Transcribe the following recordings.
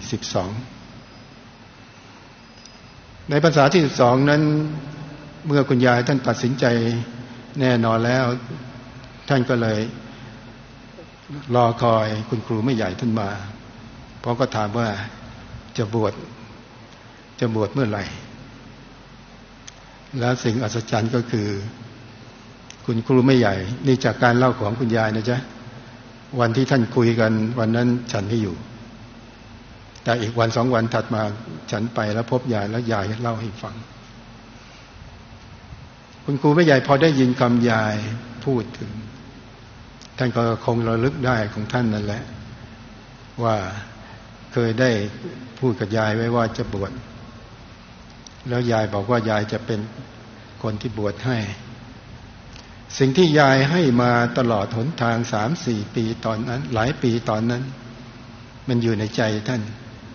12ในพรรษาที่12นั้นเมื่อคุณยายท่านตัดสินใจแน่นอนแล้วท่านก็เลยรอคอยคุณครูไม่ใหญ่ท่านมาเพราะก็ถามว่าจะบวชเมื่อไหร่แล้วสิ่งอัศจรรย์ก็คือคุณครูไม่ใหญ่นี่จากการเล่าของคุณยายนะจ๊ะวันที่ท่านคุยกันวันนั้นฉันไม่อยู่แต่อีกวัน2 วันถัดมาฉันไปแล้วพบยายแล้วยายเล่าให้ฟังคุณครูไม่ใหญ่พอได้ยินคำยายพูดถึงท่านก็คงระลึกได้ของท่านนั่นแหละว่าเคยได้พูดกับยายไว้ว่าจะบวชแล้วยายบอกว่ายายจะเป็นคนที่บวชให้สิ่งที่ยายให้มาตลอดหนทาง 3-4 ปีตอนนั้นหลายปีตอนนั้นมันอยู่ในใจท่าน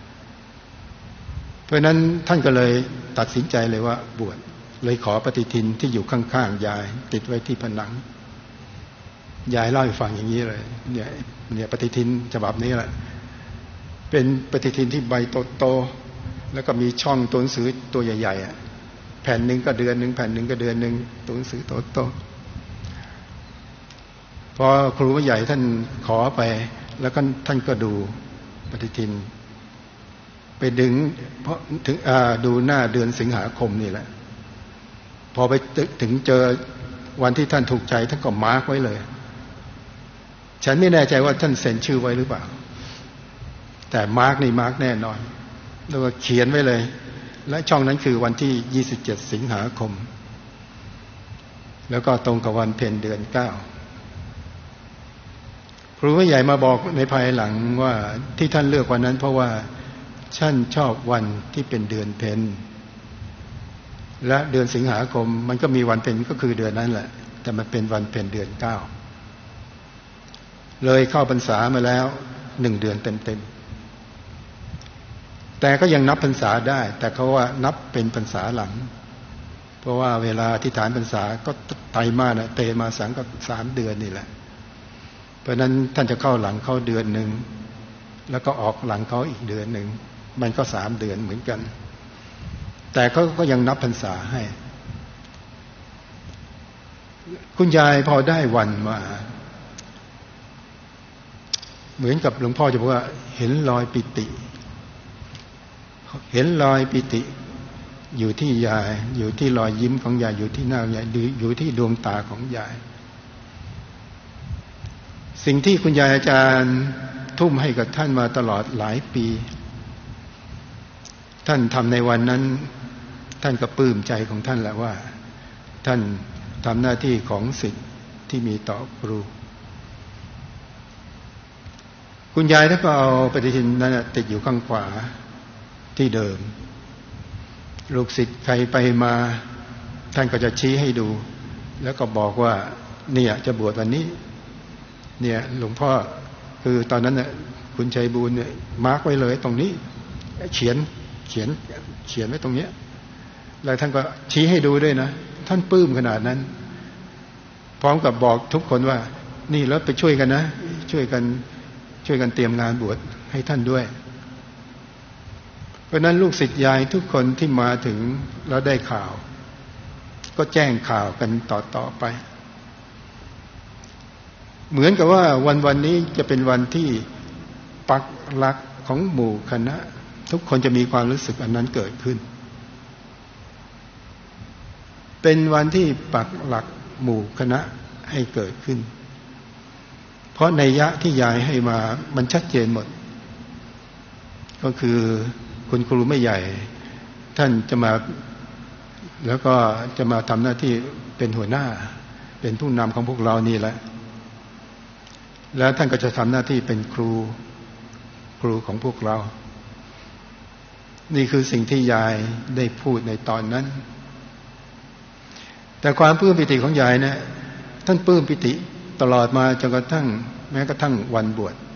เพราะนั้นท่านก็เลยตัดสินใจเลยว่าบวชเลยขอปฏิทินที่อยู่ข้างๆยายติดไว้ที่ผนังยายเล่าให้ฟังอย่างนี้เลยเนี่ยปฏิทินฉบับนี้แหละเป็นปฏิทินที่ใบโตๆแล้วก็มีช่องตัวหนังสือตัวใหญ่ๆแผ่นหนึ่งก็เดือนหนึ่งแผ่นหนึ่งก็เดือนหนึ่งตัวหนังสือโตๆพอครูใหญ่ท่านขอไปแล้วก็ท่านก็ดูปฏิทินไปดึงเพราะถึงดูหน้าเดือนสิงหาคมนี่แหละพอไปถึงเจอวันที่ท่านถูกใจท่านก็มาร์กไว้เลยฉันไม่แน่ใจว่าท่านเซ็นชื่อไว้หรือเปล่าแต่มาร์กนี่มาร์กแน่นอนแล้วก็เขียนไว้เลยและช่องนั้นคือวันที่27สิงหาคมแล้วก็ตรงกับวันเพ็ญเดือน9ครูผู้ใหญ่มาบอกในภายหลังว่าที่ท่านเลือกวันนั้นเพราะว่าท่านชอบวันที่เป็นเดือนเพ็ญและเดือนสิงหาคมมันก็มีวันเพ็ญก็คือเดือนนั้นแหละแต่มันเป็นวันเพ็ญเดือน9เลยเข้าพรรษามาแล้ว1 เดือนเต็มๆแต่ก็ยังนับพรรษาได้แต่เขาว่านับเป็นพรรษาหลังเพราะว่าเวลาที่ฐานพรรษาก็ไตรมาสเตมาสังก็3 เดือนนี่แหละเพราะนั้นท่านจะเข้าหลังเขาเดือนหนึ่งแล้วก็ออกหลังเขาอีกเดือนหนึ่งมันก็3 เดือนเหมือนกันแต่เขาก็ยังนับพรรษาให้คุณยายพอได้วันมาเหมือนกับหลวงพ่อจะบอกว่าเห็นรอยปิติอยู่ที่ยายอยู่ที่รอยยิ้มของยายอยู่ที่หน้ายายอยู่ที่ดวงตาของยายสิ่งที่คุณยายอาจารย์ทุ่มให้กับท่านมาตลอดหลายปีท่านทำในวันนั้นท่านก็ปลื้มใจของท่านแหละว่าท่านทำหน้าที่ของศิษย์ที่มีต่อครูคุณยายท่านก็เอาปฏิทินนั้นติดอยู่ข้างขวาที่เดิมลูกศิษย์ใครไปมาท่านก็จะชี้ให้ดูแล้วก็บอกว่าเนี่ยจะบวชวันนี้เนี่ยหลวงพ่อคือตอนนั้นน่ะคุณชัยบูลย์เนี่ยมาร์กไว้เลยตรงนี้เขียนไว้ตรงเนี้ยแล้วท่านก็ชี้ให้ดูด้วยนะท่านปลื้มขนาดนั้นพร้อมกับบอกทุกคนว่านี่แล้วไปช่วยกันนะช่วยกันเตรียมงานบวชให้ท่านด้วยเพราะนั้นลูกศิษย์ยายทุกคนที่มาถึงแล้วได้ข่าวก็แจ้งข่าวกันต่อไปเหมือนกับว่าวันนี้จะเป็นวันที่ปักหลักของหมู่คณะทุกคนจะมีความรู้สึกอันนั้นเกิดขึ้นเป็นวันที่ปักหลักหมู่คณะให้เกิดขึ้นเพราะนัยยะที่ยายให้มามันชัดเจนหมดก็คือคุณครูไม่ใหญ่ท่านจะมาแล้วก็จะมาทำหน้าที่เป็นหัวหน้าเป็นผู้นำของพวกเรานี่แหละแล้วท่านก็จะทำหน้าที่เป็นครูของพวกเรานี่คือสิ่งที่ยายได้พูดในตอนนั้นแต่ความปลื้มปิติของยายเนี่ยท่านปลื้มปิติตลอดมาจนกระทั่งแม้กระทั่งวันบวช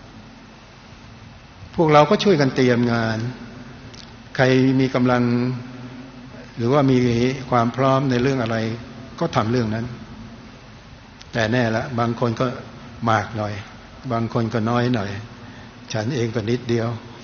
พวกเราก็ช่วยกันเตรียมงานใครมีกำลังหรือว่ามีความพร้อมในเรื่องอะไรก็ทำเรื่องนั้นแต่แน่ละบางคนก็มากหน่อยบางคนก็น้อยหน่อยฉันเองก็นิดเดียว